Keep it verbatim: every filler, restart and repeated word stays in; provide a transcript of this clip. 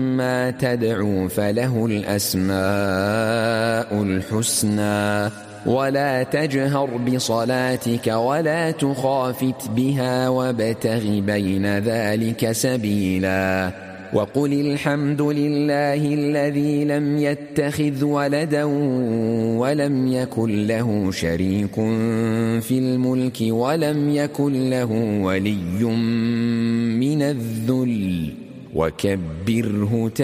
ما تدعو فله الأسماء الحسنى ولا تجهر بصلاتك ولا تخافت بها وابتغ بين ذلك سبيلا وقل الحمد لله الذي لم يتخذ ولدا ولم يكن له شريك في الملك ولم يكن له ولي من الذل وكبره